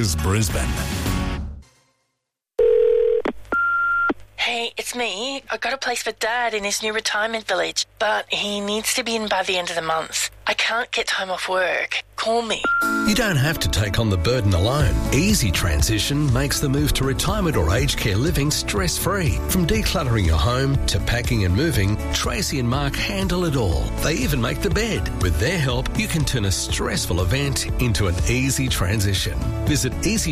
is Brisbane. Hey, it's me. I got a place for Dad in his new retirement village, but he needs to be in by the end of the month. I can't get time off work. Call me. You don't have to take on the burden alone. Easy Transition makes the move to retirement or aged care living stress-free. From decluttering your home to packing and moving, Tracy and Mark handle it all. They even make the bed. With their help, you can turn a stressful event into an easy transition. Visit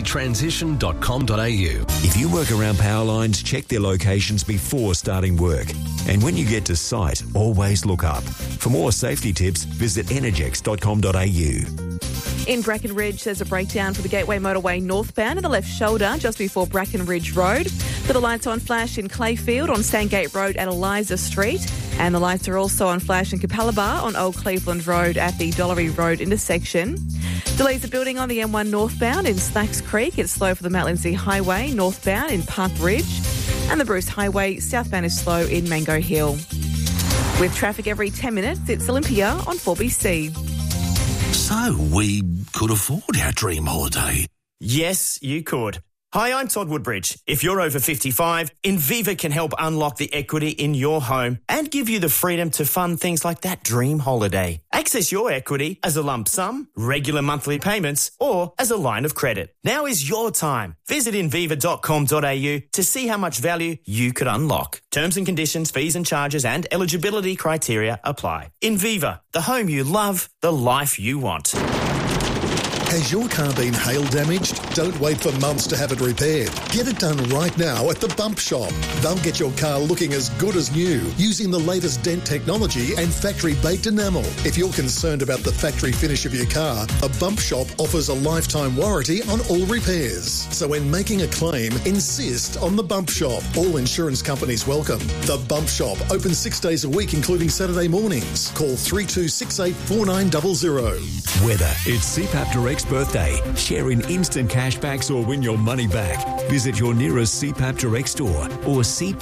easytransition.com.au. If you work around power lines, check their locations before starting work. And when you get to site, always look up. For more safety tips, visit energex.com.au. In Brackenridge, there's a breakdown for the Gateway Motorway northbound in the left shoulder just before Brackenridge Road. The lights on flash in Clayfield on Stangate Road at Eliza Street. And the lights are also on flash in Capalaba on Old Cleveland Road at the Dollery Road intersection. Delays are building on the M1 northbound in Slacks Creek. It's slow for the Mount Lindesay Highway northbound in Park Ridge. And the Bruce Highway southbound is slow in Mango Hill. With traffic every 10 minutes, it's Olympia on 4BC. So, we could afford our dream holiday. Yes, you could. Hi, I'm Todd Woodbridge. If you're over 55, Inviva can help unlock the equity in your home and give you the freedom to fund things like that dream holiday. Access your equity as a lump sum, regular monthly payments, or as a line of credit. Now is your time. Visit inviva.com.au to see how much value you could unlock. Terms and conditions, fees and charges and eligibility criteria apply. Inviva, the home you love, the life you want. Has your car been hail damaged? Don't wait for months to have it repaired. Get it done right now at the Bump Shop. They'll get your car looking as good as new using the latest dent technology and factory-baked enamel. If you're concerned about the factory finish of your car, a Bump Shop offers a lifetime warranty on all repairs. So when making a claim, insist on the Bump Shop. All insurance companies welcome. The Bump Shop, open 6 days a week, including Saturday mornings. Call 3268 4900. Whether it's CPAP Direct's birthday, share in instant cashbacks or win your money back. Visit your nearest CPAP Direct store or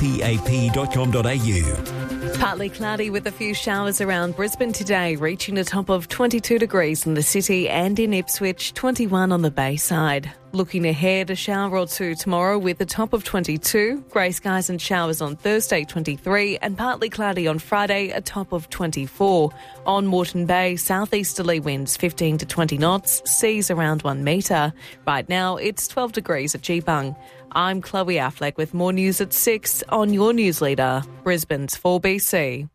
cpap.com.au. Partly cloudy with a few showers around Brisbane today, reaching a top of 22 degrees in the city and in Ipswich, 21 on the Bayside. Looking ahead, a shower or two tomorrow with a top of 22, grey skies and showers on Thursday, 23, and partly cloudy on Friday, a top of 24. On Moreton Bay, southeasterly winds 15 to 20 knots, seas around 1 metre. Right now, it's 12 degrees at Geebung. I'm Chloe Affleck with more news at 6 on your news leader, Brisbane's 4BC.